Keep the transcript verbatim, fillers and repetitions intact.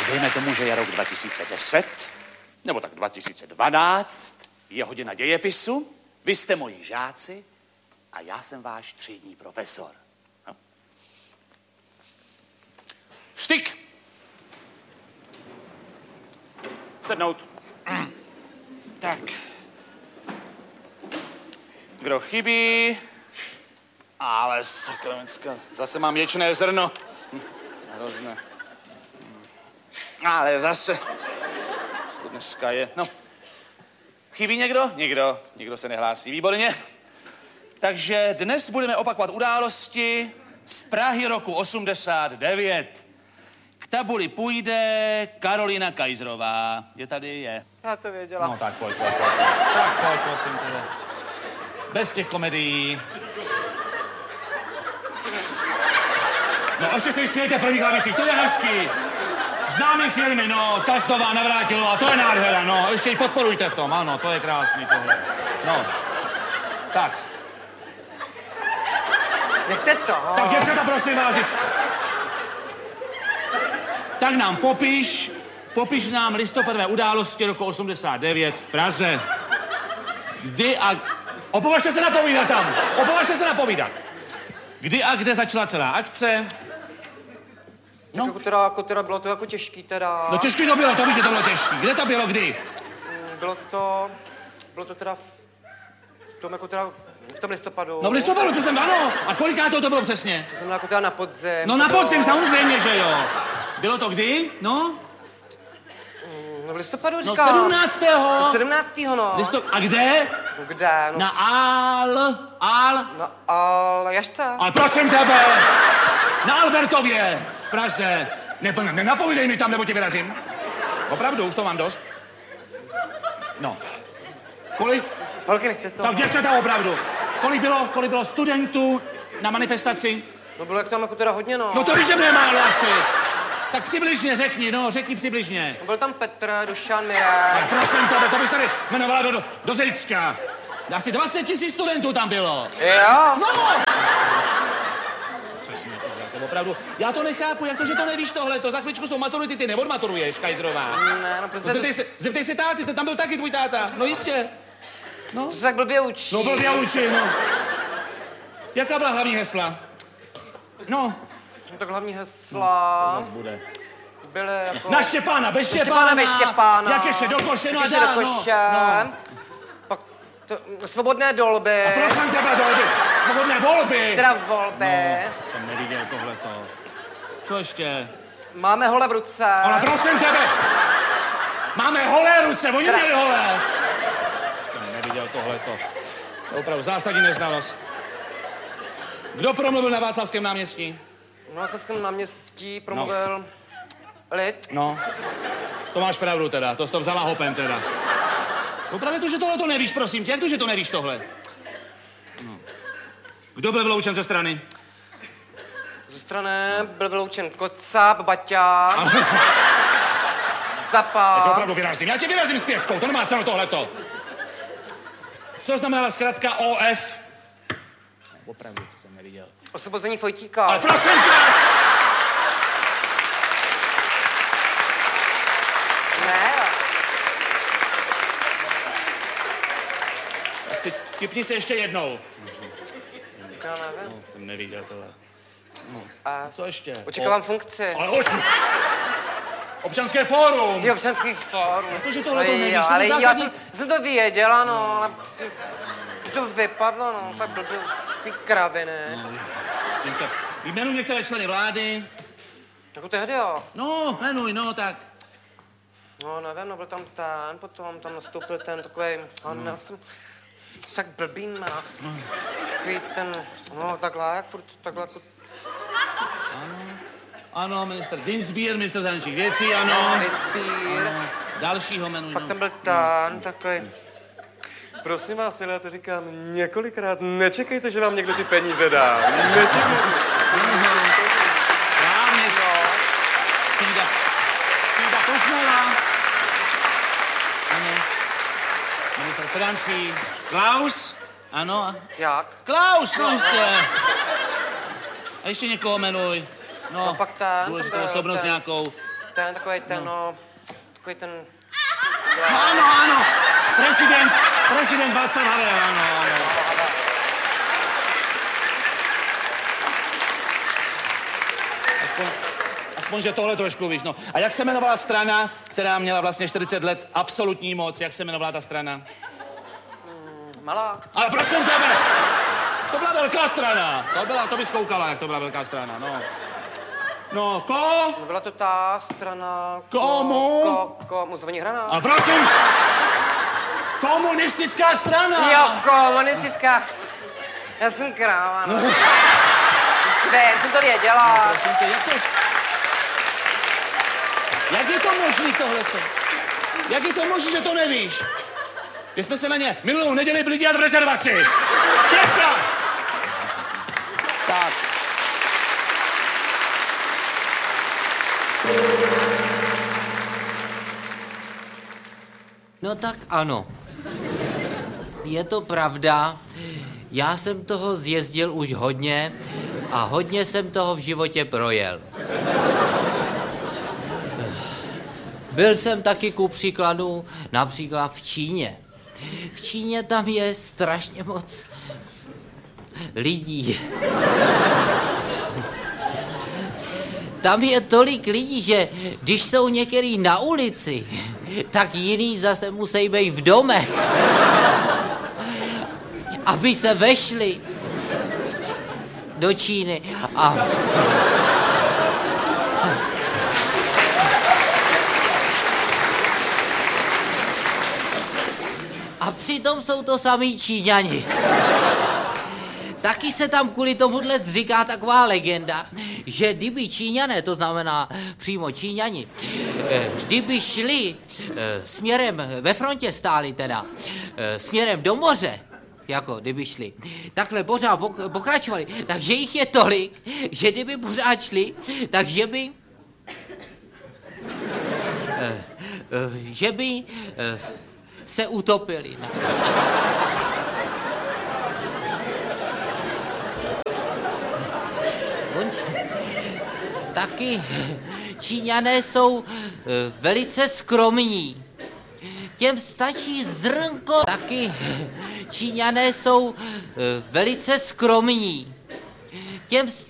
Dejme tomu, že je rok dva tisíce deset, nebo tak dva tisíce dvanáct, je hodina dějepisu, vy jste moji žáci a já jsem váš třídní profesor. No. Vštyk! Sednout. Tak. Kdo chybí? Ale sakramenská, zase mám ječné zrno. Hm, hrozné. Ale zase. Co dneska je? No. Chybí někdo? Nikdo. Nikdo se nehlásí. Výborně. Takže dnes budeme opakovat události z Prahy roku osmdesát devět. K tabuli půjde Karolina Kajzrová. Je tady? Je. Já to věděla. No tak pojď, pojď, pojď. Tak pojď, prosím tebe. Bez těch komedií. No, ještě se smějte první hlavici, to je hezký. Známý filmy, no, Kastová, Navrátilová, to je nádhera, no, ještě ji podporujte v tom, ano, to je krásný tohle. No, tak. Nechte to. Tak děvčata, prosím vás, děč... Tak nám popiš, popiš nám listopadové události roku osmdesát devět v Praze. Kdy a... Opovažte se napovídat tam, opovažte se napovídat. Kdy a kde začala celá akce? No. Jako teda, jako teda bylo to jako těžký teda. No těžký to bylo, to víš, že to bylo těžký. Kde to bylo, kdy? Bylo to, bylo to teda v, v tom jako teda, v tom listopadu. No v listopadu, to jsem, ano. A kolikátou to bylo přesně? To znamená jako teda na podzim. No na podzim, samozřejmě, že jo. Bylo to kdy, no? No v listopadu No říkám. sedmnáctého. No sedmnáctého, no. Listop... A kde? No kde? No. Na Al... Al... Na Aljašce. Ale prosím tebe, na Albertově, v Praze. Ne, nenapovídej mi tam, nebo tě vyrazím. Opravdu, už to mám dost. No. Kolik... Holky, nechte to. Tak děvčata, opravdu. Kolik bylo, kolik bylo studentů na manifestaci? No bylo jak tam jako teda hodně, no. No to víš, že mě málo asi. Tak přibližně řekni, no, řekni přibližně. No byl tam Petr, Dušan, Mirek. Tak prosím tebe, to bys tady jmenovala do, do, do Zicka. Asi dvacet tisíc studentů tam bylo. Jo? No! Přesně tohle, to opravdu. Já to nechápu, jak to, že to nevíš tohle, to za chvíličku jsou maturity, ty neodmaturuješ, Kajzrová. Ne, no prostě... No, zeptej, se, zeptej se táty, ten tam byl taky tvůj táta, no jistě. No. To se tak blbě učí. No blbě učí, no. Jaká byla hlavní hesla? No. No tak hlavní hesla... To zas bude. Byly jako... Na Štěpána, bez Na Štěpána. Štěpána, bez Štěpána. Jak ještě do koše, no a ještě dál, do koše. No, no. Pak to, svobodné dolby. A prosím tebe, dolby. Svobodné volby. Teda volby. No, jsem neviděl tohleto. Co ještě? Máme hole v ruce. Ale prosím tebe. Máme holé ruce, oni teda... měli holé. Jsem neviděl tohleto. To je opravdu zásadní neznalost. Kdo promluvil na Václavském náměstí? Na Václavském náměstí promluvil no. Lid. No, to máš pravdu teda, to jsi to vzala hopem teda. Opravdu to, že tohle to nevíš, prosím tě, jak to, že to nevíš tohle? No. Kdo byl vyloučen ze strany? Ze strany byl vyloučen Kocáb, Baťa, Zapa. Já tě opravdu vyrazím, já tě vyrazím s pětkou, to nemá cenu tohleto. Co znamenala zkratka O F? Opravdu, to jsem neviděl. Osvobození Fojtíka. Ale prosím tě! Ne. Tak si tipni se ještě jednou. Já nevím. No, jsem neviděl tohle. No. A co ještě? očekávám o... funkci. Ale osm. Občanské fórum. Je občanský fórum. Protože tohle to nevíš, jo, to ale zásadní... já jsem, jsem to věděla, no, ale to vypadlo, no, tak blbý, takový kraviny. No, jmenuj některé členy vlády. Jako tehdy, jo. No, jmenuj, no, tak. No, nevím, no, byl tam ten, potom tam nastoupil ten takovej, no. Já jsem tak blbý, no. Takový ten, no, takhle, jak furt, takhle, jako... Ano, ano, minister Dinsbier, minister zahraničních věcí, ano. Dinsbier. Ano, dalšího jmenuj, Pak no. tam byl ten, takový... Prosím vás, já to říkám několikrát, nečekejte, že vám někdo ty peníze dá. Nečekejte. Správně to. Cída. Cída Kosmela. Ano. Minister financí. Klaus. Ano. Jak? Klaus, no jistě. A ještě někoho jmenuj. No, a pak ten, důležitou ten, osobnost ten. nějakou. ten, takový ten, no, takový ten... Ano, ano, prezident, prezident Václav Havel, ano, ano. Aspoň, aspoň, že tohle trošku víš, no. A jak se jmenovala strana, která měla vlastně čtyřicet let absolutní moc, jak se jmenovala ta strana? Mm, malá. Ale prosím tebe, to byla velká strana, to byla, to bys koukala, jak to byla velká strana, no. No, ko? No byla to ta strana... Komu? Ko, ko, Muzdovní hrana. A prosím, komunistická strana. Jo, komunistická. Já jsem kráva, no. Ne, jen jsem to věděla. No, prosím tě, jak to... Jak je to možný tohleto? Jak je to možný, že to nevíš? My jsme se na ně minulou neděli byli dělat v rezervaci. Pětka! Tak. No tak ano. Je to pravda. Já jsem toho zjezdil už hodně a hodně jsem toho v životě projel. Byl jsem taky ku příkladu například v Číně. V Číně tam je strašně moc lidí. Tam je tolik lidí, že když jsou některý na ulici, tak jiný zase musí být v domech, aby se vešli do Číny. A... A přitom jsou to samý Číňani. Taky se tam kvůli tomuhle říká taková legenda, že kdyby Číňané, to znamená přímo Číňani, kdyby šli směrem, ve frontě stáli teda, směrem do moře, jako kdyby šli, takhle pořád pokračovali, takže jich je tolik, že kdyby pořád šli, takže by, že by se utopili. Taky Číňané jsou velice skromní. Těm stačí zrnko. Taky Číňané jsou velice skromní. Těm